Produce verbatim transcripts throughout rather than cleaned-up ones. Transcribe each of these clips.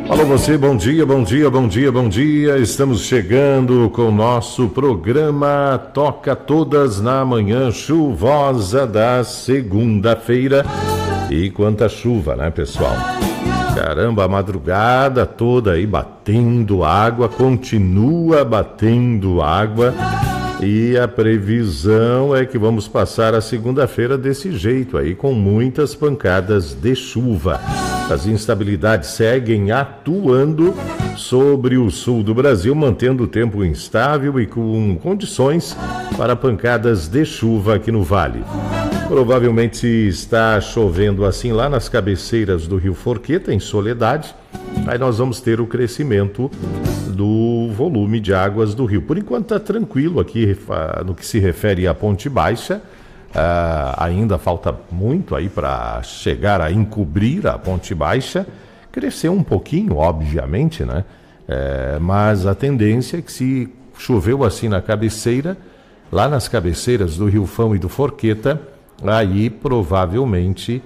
Alô você, bom dia, bom dia, bom dia, bom dia. Estamos chegando com o nosso programa Toca Todas na manhã chuvosa da segunda-feira. E quanta chuva, né, pessoal? Caramba, a madrugada toda aí batendo água, continua batendo água. E a previsão é que vamos passar a segunda-feira desse jeito aí, com muitas pancadas de chuva. As instabilidades seguem atuando sobre o sul do Brasil, mantendo o tempo instável e com condições para pancadas de chuva aqui no Vale. Provavelmente está chovendo assim lá nas cabeceiras do Rio Forqueta, em Soledade. Aí nós vamos ter o crescimento do volume de águas do rio. Por enquanto está tranquilo aqui no que se refere à Ponte Baixa. Uh, ainda falta muito aí para chegar a encobrir a Ponte Baixa. Cresceu um pouquinho, obviamente, né? É, mas a tendência é que se choveu assim na cabeceira, lá nas cabeceiras do Rio Fão e do Forqueta, aí provavelmente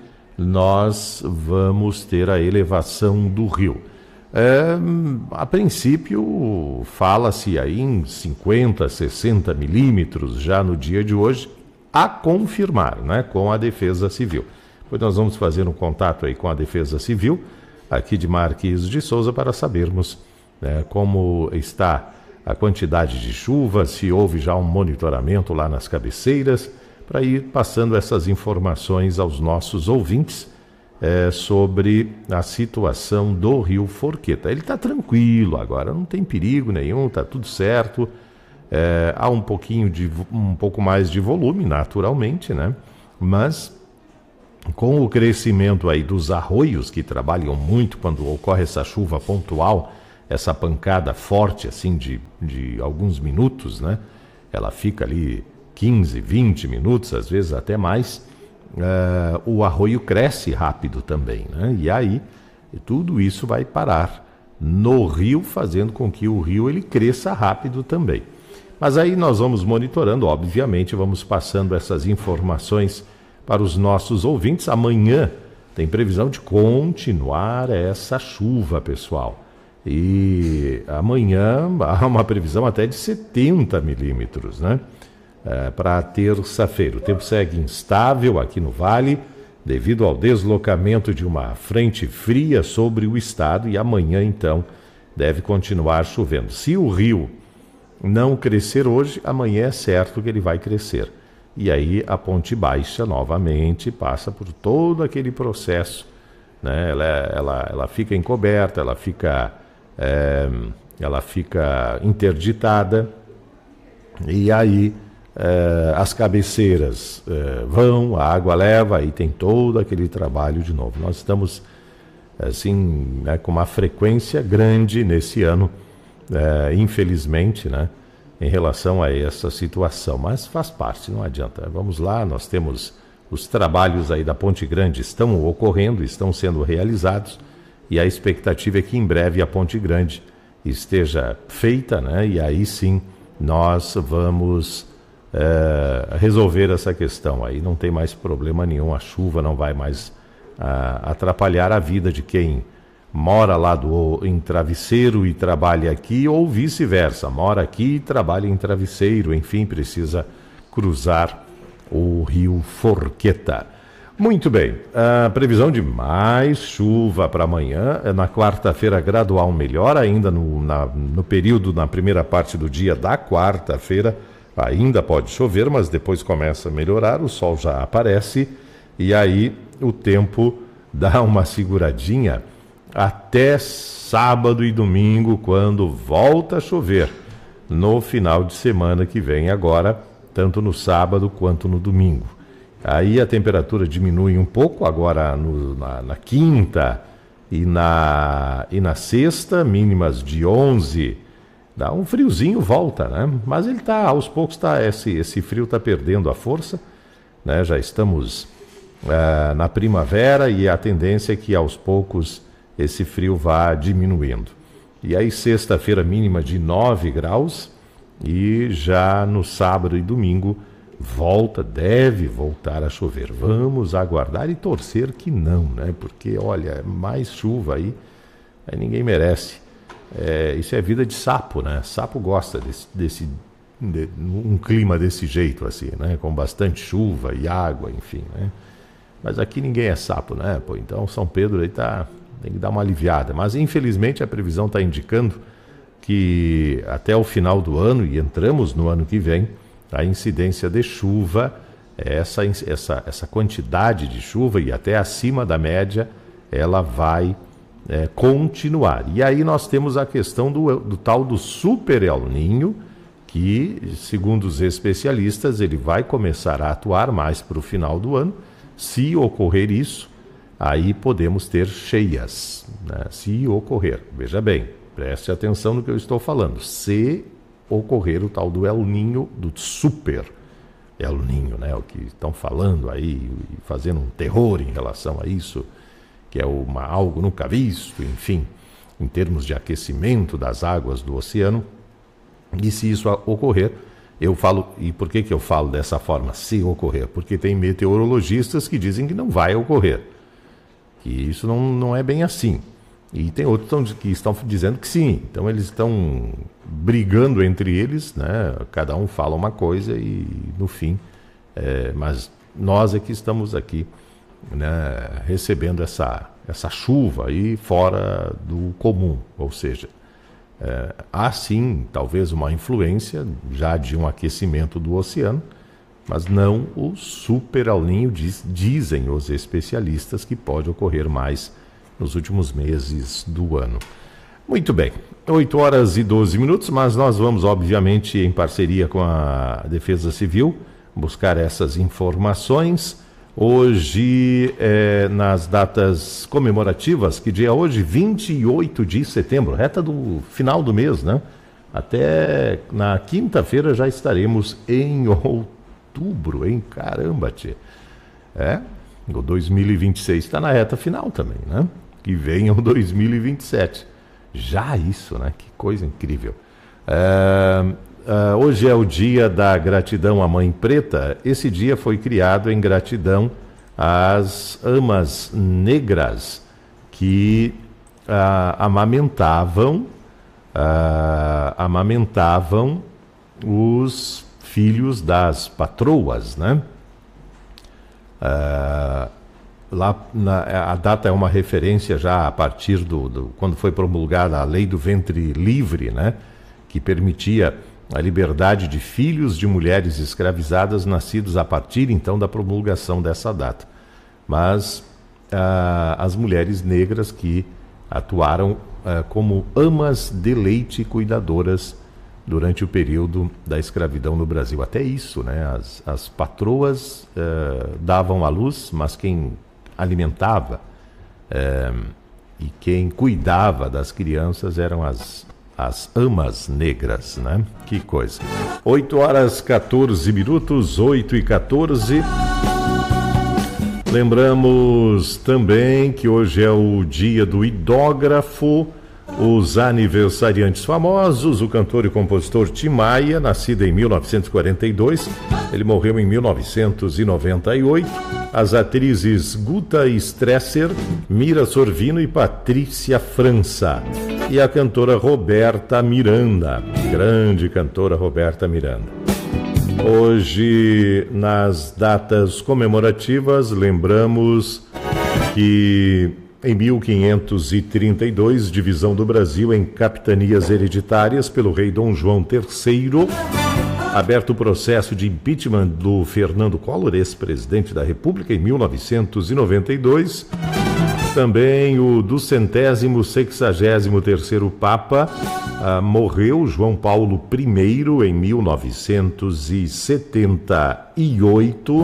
nós vamos ter a elevação do rio. É, a princípio fala-se aí em cinquenta, sessenta milímetros já no dia de hoje, a confirmar, né, com a Defesa Civil. Pois nós vamos fazer um contato aí com a Defesa Civil, aqui de Marquês de Souza, para sabermos, né, como está a quantidade de chuva, se houve já um monitoramento lá nas cabeceiras, para ir passando essas informações aos nossos ouvintes é, sobre a situação do Rio Forqueta. Ele está tranquilo agora, não tem perigo nenhum, está tudo certo. É, há um pouquinho de um pouco mais de volume, naturalmente, né? Mas com o crescimento aí dos arroios, que trabalham muito quando ocorre essa chuva pontual, essa pancada forte assim de, de alguns minutos, né? Ela fica ali quinze, vinte minutos, às vezes até mais. É, o arroio cresce rápido também, né? E aí tudo isso vai parar no rio, fazendo com que o rio ele cresça rápido também. Mas aí nós vamos monitorando, obviamente, vamos passando essas informações para os nossos ouvintes. Amanhã tem previsão de continuar essa chuva, pessoal. E amanhã há uma previsão até de setenta milímetros, né? É, para terça-feira. O tempo segue instável aqui no Vale, devido ao deslocamento de uma frente fria sobre o estado, e amanhã, então, deve continuar chovendo. Se o rio não crescer hoje, amanhã é certo que ele vai crescer. E aí a Ponte Baixa novamente passa por todo aquele processo, né? Ela, ela, ela fica encoberta, ela fica, é, ela fica interditada, e aí é, as cabeceiras é, vão, a água leva, aí tem todo aquele trabalho de novo. Nós estamos assim, né, com uma frequência grande nesse ano, É, infelizmente, né, em relação a essa situação, mas faz parte, não adianta. Vamos lá, nós temos os trabalhos aí da Ponte Grande estão ocorrendo, estão sendo realizados, e a expectativa é que em breve a Ponte Grande esteja feita, né, e aí sim nós vamos é, resolver essa questão. Aí não tem mais problema nenhum, a chuva não vai mais a, atrapalhar a vida de quem mora lá do, em Travesseiro e trabalha aqui, ou vice-versa, mora aqui e trabalha em Travesseiro, enfim, precisa cruzar o Rio Forqueta. Muito bem, a previsão de mais chuva para amanhã, na quarta-feira gradual melhor, ainda no, na, no período, na primeira parte do dia da quarta-feira, ainda pode chover, mas depois começa a melhorar, o sol já aparece, e aí o tempo dá uma seguradinha até sábado e domingo, quando volta a chover, no final de semana que vem agora, tanto no sábado quanto no domingo. Aí a temperatura diminui um pouco, agora no, na, na quinta e na, e na sexta, mínimas de onze, dá um friozinho, volta, né? Mas ele tá, aos poucos, tá, esse, esse frio está perdendo a força, né? Já estamos uh, na primavera, e a tendência é que aos poucos esse frio vá diminuindo. E aí sexta-feira mínima de nove graus, e já no sábado e domingo volta, deve voltar a chover. Vamos aguardar e torcer que não, né? Porque, olha, mais chuva aí aí ninguém merece. É, isso é vida de sapo, né? Sapo gosta desse, desse de, um clima desse jeito, assim, né? Com bastante chuva e água, enfim, né? Mas aqui ninguém é sapo, né? Pô, então São Pedro aí tá, tem que dar uma aliviada. Mas infelizmente a previsão está indicando que até o final do ano, e entramos no ano que vem, a incidência de chuva, essa, essa, essa quantidade de chuva e até acima da média, ela vai é, continuar. E aí nós temos a questão do, do tal do Super El Niño, que, segundo os especialistas, ele vai começar a atuar mais para o final do ano. Se ocorrer isso, aí podemos ter cheias, né? Se ocorrer, veja bem, preste atenção no que eu estou falando. Se ocorrer o tal do El Niño, do Super El Niño, né? O que estão falando aí, fazendo um terror em relação a isso, que é uma, algo nunca visto, enfim, em termos de aquecimento das águas do oceano. E se isso ocorrer, eu falo, e por que que eu falo dessa forma, se ocorrer? Porque tem meteorologistas que dizem que não vai ocorrer, que isso não, não é bem assim. E tem outros que estão dizendo que sim. Então eles estão brigando entre eles, né? Cada um fala uma coisa e no fim, é, mas nós é que estamos aqui, né, recebendo essa, essa chuva aí fora do comum, ou seja, É, há sim, talvez uma influência já de um aquecimento do oceano, mas não o Super El Niño, diz, dizem os especialistas que pode ocorrer mais nos últimos meses do ano. Muito bem, oito horas e doze minutos, mas nós vamos, obviamente, em parceria com a Defesa Civil, buscar essas informações. Hoje, é, nas datas comemorativas, que dia é hoje? vinte e oito de setembro, reta do final do mês, né? Até na quinta-feira já estaremos em outubro, hein? Caramba, tchê. É, o dois mil e vinte e seis está na reta final também, né? Que venha o dois mil e vinte e sete. Já isso, né? Que coisa incrível. É... Uh, hoje é o dia da gratidão à Mãe Preta. Esse dia foi criado em gratidão às amas negras que uh, amamentavam, uh, amamentavam os filhos das patroas, né? Uh, lá na, a data é uma referência já a partir do, do quando foi promulgada a Lei do Ventre Livre, né? Que permitia a liberdade de filhos de mulheres escravizadas nascidos a partir, então, da promulgação dessa data. Mas ah, as mulheres negras que atuaram ah, como amas de leite cuidadoras durante o período da escravidão no Brasil. Até isso, né? As, as patroas ah, davam à luz, mas quem alimentava ah, e quem cuidava das crianças eram as As amas negras, né? Que coisa. oito horas, quatorze minutos, oito e quatorze. Lembramos também que hoje é o dia do idógrafo. Os aniversariantes famosos, o cantor e compositor Tim Maia, nascido em mil novecentos e quarenta e dois, ele morreu em mil novecentos e noventa e oito. As atrizes Guta Stresser, Mira Sorvino e Patrícia França. E a cantora Roberta Miranda, grande cantora Roberta Miranda. Hoje, nas datas comemorativas, lembramos que em mil quinhentos e trinta e dois, divisão do Brasil em capitanias hereditárias pelo rei Dom João terceiro, aberto o processo de impeachment do Fernando Collor, ex-presidente da República, em mil novecentos e noventa e dois. Também o do centésimo sexagésimo terceiro Papa ah, morreu, João Paulo I, em mil novecentos e setenta e oito.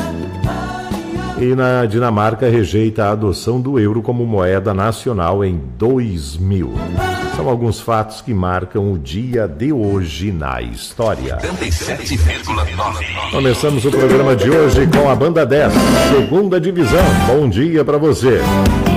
E na Dinamarca rejeita a adoção do euro como moeda nacional em dois mil. São alguns fatos que marcam o dia de hoje na história. Começamos o programa de hoje com a Banda dez, segunda divisão. Bom dia para você.